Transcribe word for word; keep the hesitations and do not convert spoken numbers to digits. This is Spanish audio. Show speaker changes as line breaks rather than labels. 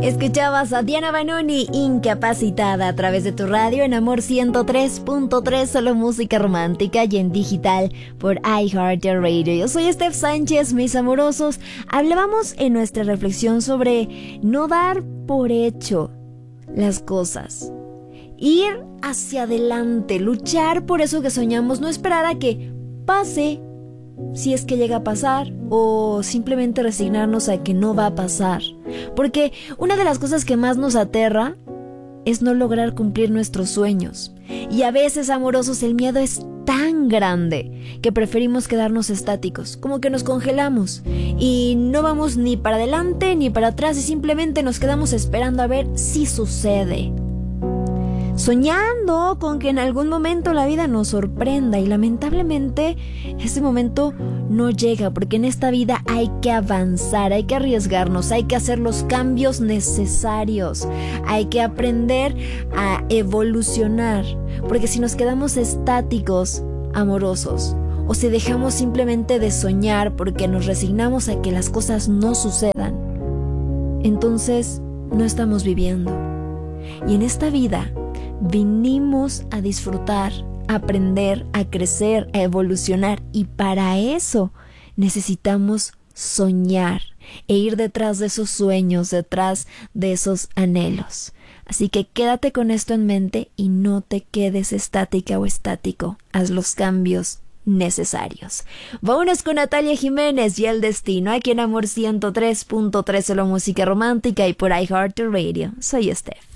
Escuchabas a Diana Banoni, Incapacitada, a través de tu radio en Amor ciento tres punto tres, solo música romántica y en digital por iHeartRadio. Yo soy Steph Sánchez, mis amorosos. Hablábamos en nuestra reflexión sobre no dar por hecho las cosas. Ir hacia adelante, luchar por eso que soñamos, no esperar a que pase, si es que llega a pasar, o simplemente resignarnos a que no va a pasar. Porque una de las cosas que más nos aterra es no lograr cumplir nuestros sueños. Y a veces, amorosos, el miedo es tan grande que preferimos quedarnos estáticos, como que nos congelamos y no vamos ni para adelante ni para atrás y simplemente nos quedamos esperando a ver si sucede. Soñando con que en algún momento la vida nos sorprenda, y lamentablemente ese momento no llega, porque en esta vida hay que avanzar, hay que arriesgarnos, hay que hacer los cambios necesarios, hay que aprender a evolucionar, porque si nos quedamos estáticos, amorosos, o si dejamos simplemente de soñar porque nos resignamos a que las cosas no sucedan, entonces no estamos viviendo. Y en esta vida vinimos a disfrutar, a aprender, a crecer, a evolucionar, y para eso necesitamos soñar e ir detrás de esos sueños, detrás de esos anhelos. Así que quédate con esto en mente y no te quedes estática o estático. Haz los cambios necesarios. Vámonos con Natalia Jiménez y El Destino, aquí en Amor ciento tres punto tres, solo música romántica y por iHeartRadio. Soy Steph.